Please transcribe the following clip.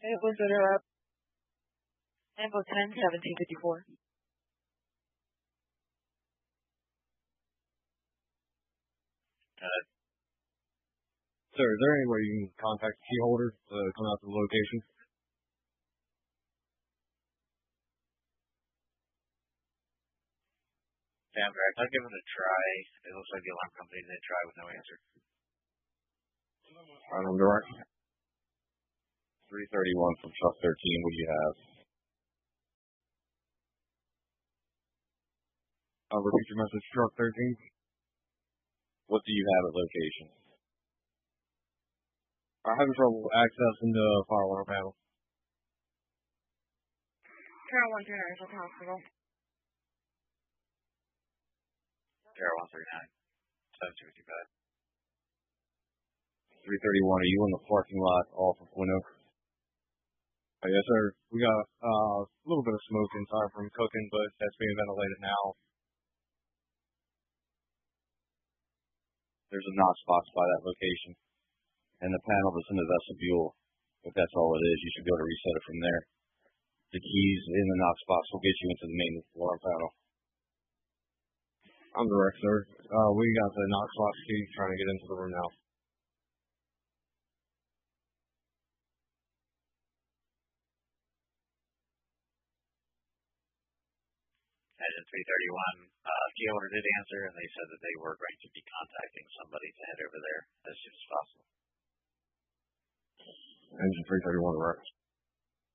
It was interrupt. Info 10, 1754. Sir, is there any way you can contact the key holder to come out to the location? Damn, right. I'll give it a try. It looks like the alarm company did try with no answer. I'm direct. 331 from truck 13. What do you have? I'll repeat your message, truck 13. What do you have at location? I'm having trouble accessing the fire alarm panel. Carol 139 is at the hospital. Carol 139. 1755. 331, are you in the parking lot off of Twin Oak? Yes, sir. We got a little bit of smoke inside from cooking, but that's being ventilated now. There's a knock box by that location. And the panel that's in the vestibule, if that's all it is, you should be able to reset it from there. The keys in the Knox box will get you into the main alarm panel. I'm direct, sir. We got the Knox box key trying to get into the room now. At 331, key holder did answer, and they said that they were going to be contacting somebody to head over there as soon as possible. Engine 331 direct.